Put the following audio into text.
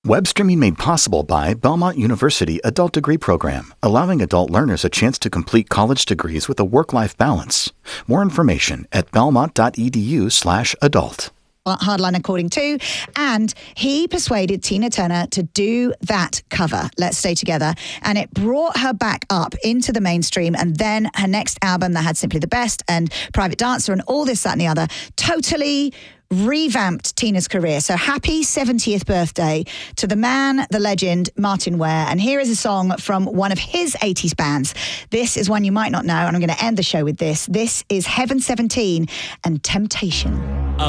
Web streaming made possible by Belmont University Adult Degree Program, allowing adult learners a chance to complete college degrees with a work-life balance. More information at belmont.edu/adult. Hardline according to, and he persuaded Tina Turner to do that cover, Let's Stay Together, and it brought her back up into the mainstream. And then her next album that had Simply the Best and Private Dancer and all this, that and the other totally revamped Tina's career. So happy 70th birthday to the man, the legend, Martyn Ware. And here is a song from one of his 80s bands. This is one you might not know, and I'm going to end the show with this. This is Heaven 17 and Temptation.